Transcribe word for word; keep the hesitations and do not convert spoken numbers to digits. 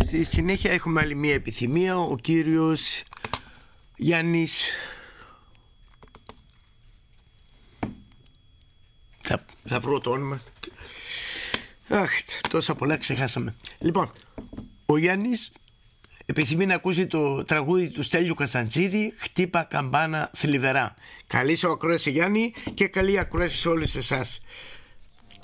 Στη συνέχεια έχουμε άλλη μία επιθυμία. Ο κύριος Γιάννης, θα, θα βρω το όνομα. Αχ, τόσα πολλά ξεχάσαμε. Λοιπόν, ο Γιάννης επιθυμεί να ακούσει το τραγούδι του Στέλιου Κασταντζίδη, «Χτύπα καμπάνα θλιβερά». Καλή σου ακρόαση, Γιάννη, και καλή ακρόαση σε όλους εσάς.